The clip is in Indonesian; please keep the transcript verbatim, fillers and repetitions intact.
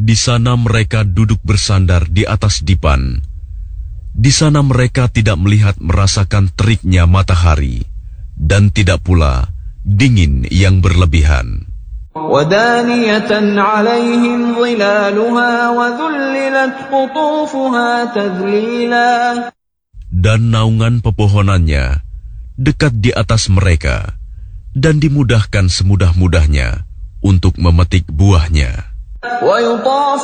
Di sana mereka duduk bersandar di atas dipan. Di sana mereka tidak melihat merasakan teriknya matahari, dan tidak pula dingin yang berlebihan. وَدَانِيَةً عَلَيْهِمْ ظِلَالُهَا وَذُلِّلَتْ قُطُوفُهَا تَذْلِيلًا. Dan naungan pepohonannya dekat di atas mereka, dan dimudahkan semudah-mudahnya untuk memetik buahnya. وَيُطَافُ